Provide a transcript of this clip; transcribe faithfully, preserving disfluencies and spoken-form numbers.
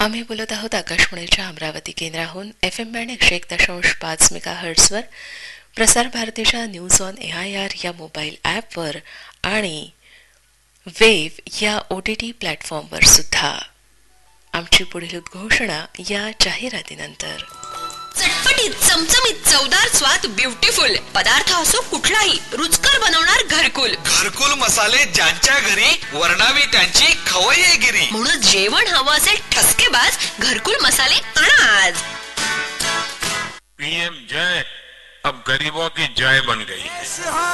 आम्ही बोलत आहोत आकाशवाणीच्या अमरावती केंद्राहून एफ एम बँड एकशे एक दशांश पाच मेगा हर्ट्सवर, प्रसार भारतीच्या news on A I R या मोबाईल ॲपवर आणि वेव्ह या ओ टी टी प्लॅटफॉर्मवर सुद्धा. आमची पुढील उद्घोषणा या जाहिरातीनंतर. चटपटीत चमचमीत चवदार स्वाद ब्युटिफुल पदार्थ असो कुठलाही रुचकर बनवणार घरकुल. घरकुल मसाले ज्यांच्या घरी वर्णावी त्यांची खवय्येगिरी. म्हणून जेवण हवं असेल ठसकेबाज घरकुल मसाले आणा आज. पीएम जय अब गरीबों की जय बन गई है.